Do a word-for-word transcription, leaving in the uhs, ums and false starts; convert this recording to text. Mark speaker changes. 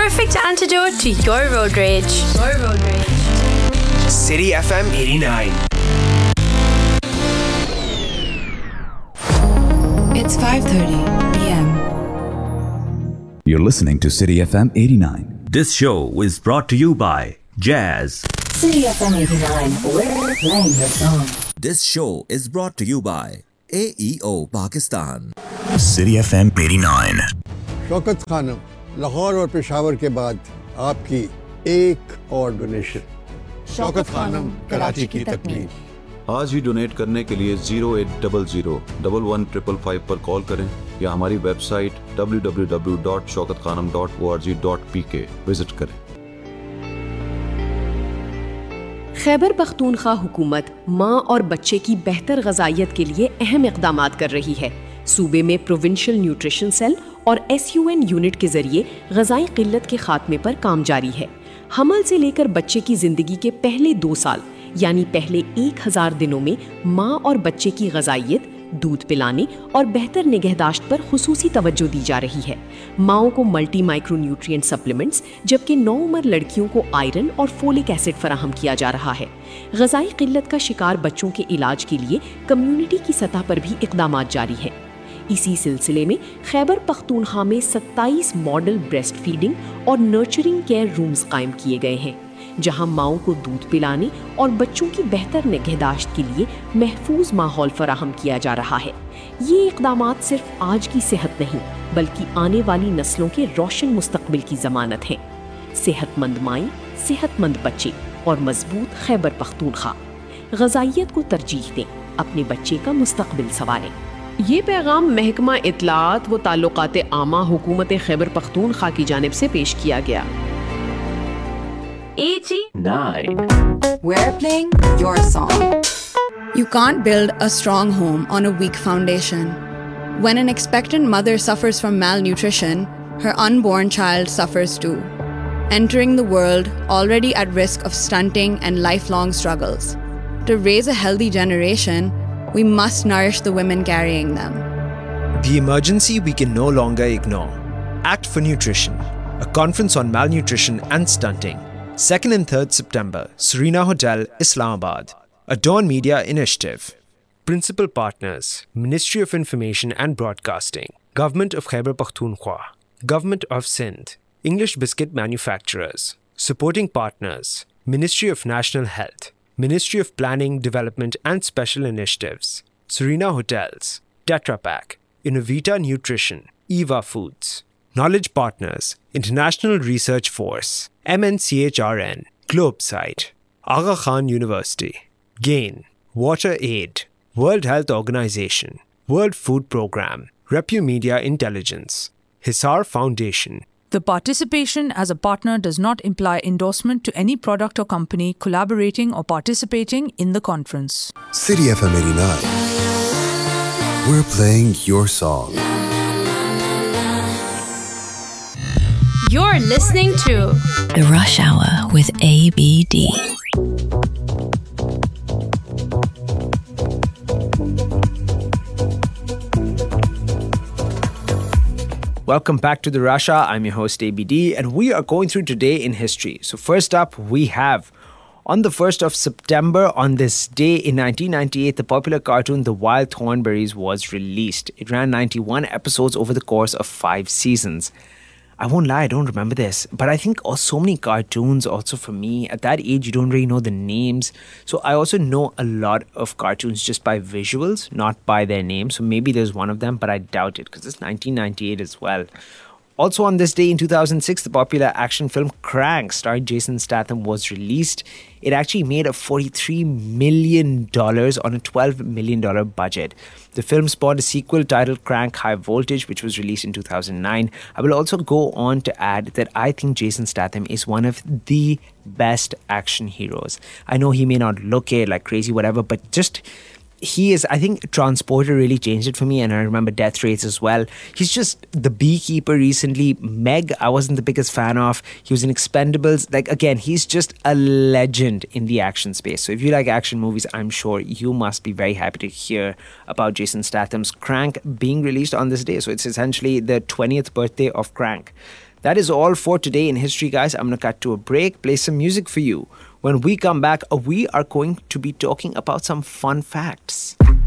Speaker 1: perfect antidote to your road rage. Your road rage.
Speaker 2: City F M eighty-nine.
Speaker 3: It's five thirty p.m.
Speaker 4: You're listening to City F M eighty-nine.
Speaker 5: This show is brought to you by Jazz.
Speaker 3: City F M eighty-nine, we're playing your song.
Speaker 6: This show is brought to you by A E O Pakistan.
Speaker 5: City F M eighty-nine.
Speaker 7: Shaukat Khanam, Lahore और पेशावर के बाद आपकी एक और donation. Shaukat Khanam, Karachi की तकमील।
Speaker 8: आज ही donate करने के लिए zero eight double zero double one triple five पर कॉल करें या हमारी website W W W dot Shaukat Khanam dot O R G dot P के विजिट करें।
Speaker 9: खैबर पख्तूनख्वा हुकूमत माँ और बच्चे की बेहतर ग़िज़ाइयत के लिए अहम इक़दामात कर रही है। सूबे में प्रोविंशियल न्यूट्रिशन सेल और एस यू एन यूनिट के जरिए ग़िज़ाई क़िल्लत के खात्मे पर काम जारी है। हमल से लेकर बच्चे की ज़िंदगी के पहले दो साल यानी पहले एक हज़ार दिनों में माँ और बच्चे की ग़िज़ाइयत, दूध पिलाने और बेहतर निगहदाश्त पर खुसूसी तवज्जो दी जा रही है। माँओं को मल्टी माइक्रो न्यूट्रिएंट सप्लीमेंट्स जबकि नौ उम्र लड़कियों को आयरन और फोलिक एसिड फराहम किया जा रहा है। ग़िज़ाई क़िल्लत का शिकार बच्चों के इलाज के लिए कम्युनिटी की सतह पर भी इक़दामात जारी हैं। इसी सिलसिले में खैबर पख्तूनख्वा में सत्ताईस मॉडल ब्रेस्ट फीडिंग और नर्चरिंग केयर रूम्स कायम किए गए हैं, जहां माओं को दूध पिलाने और बच्चों की बेहतर निगहदाश्त के लिए महफूज माहौल फराहम किया जा रहा है। ये इक़दामात सिर्फ आज की सेहत नहीं बल्कि आने वाली नस्लों के रोशन मुस्तकबिल की ज़मानत है। सेहतमंद माएँ, सेहतमंद बच्चे और मजबूत खैबर पख्तूनख्वा। ग़िज़ाइयत को तरजीह दें, अपने बच्चे का मुस्तकबिल संवारें। ये पैगाम महकमा इत्तलात व ताल्लुकात आमा हुकूमत खैबर पख्तूनख्वा की जानिब से पेश किया गया।
Speaker 3: eighty-nine. We're playing your song.
Speaker 10: You can't build a strong home on a weak foundation. When an expectant mother suffers from malnutrition, her unborn child suffers too, entering the world already at risk of stunting and lifelong struggles. To raise a healthy generation, we must nourish the women carrying them.
Speaker 11: The emergency we can no longer ignore. Act for Nutrition, a conference on malnutrition and stunting. second and third September, Serena Hotel, Islamabad. A Dawn Media initiative. Principal partners, Ministry of Information and Broadcasting, Government of Khyber Pakhtunkhwa, Government of Sindh, English Biscuit Manufacturers. Supporting partners, Ministry of National Health, Ministry of Planning, Development and Special Initiatives, Serena Hotels, Tetra Pak, Innovita Nutrition, Eva Foods. Knowledge partners, International Research Force, M N C H R N, Globesite, Aga Khan University, GAIN, Water Aid, World Health Organization, World Food Programme, Repu Media Intelligence, Hisar Foundation.
Speaker 12: The participation as a partner does not imply endorsement to any product or company collaborating or participating in the conference.
Speaker 13: City F M eighty-nine. We're playing your song.
Speaker 1: You're listening to
Speaker 3: The Rush Hour with A B D.
Speaker 11: Welcome back to the Rush Hour. I'm your host A B D, and we are going through today in history. So first up, we have on the first of September, on this day in nineteen ninety-eight, the popular cartoon The Wild Thornberrys was released. It ran ninety-one episodes over the course of five seasons. I won't lie, I don't remember this, but I think oh, so many cartoons also for me. At that age, you don't really know the names. So I also know a lot of cartoons just by visuals, not by their names. So maybe there's one of them, but I doubt it because it's nineteen ninety-eight as well. Also on this day in two thousand six, the popular action film Crank, starring Jason Statham, was released. It actually made a forty-three million dollars on a twelve million dollars budget. The film spawned a sequel titled Crank High Voltage, which was released in two thousand nine. I will also go on to add that I think Jason Statham is one of the best action heroes. I know he may not look it like crazy, whatever, but just... he is, I think Transporter really changed it for me, and I remember Death Race as well. He's just the Beekeeper recently. Meg, I wasn't the biggest fan of. He was in Expendables. Like, again, he's just a legend in the action space. So if you like action movies, I'm sure you must be very happy to hear about Jason Statham's Crank being released on this day. So it's essentially the twentieth birthday of Crank. That is all for today in history, guys. I'm going to cut to a break, play some music for you. When we come back, we are going to be talking about some fun facts.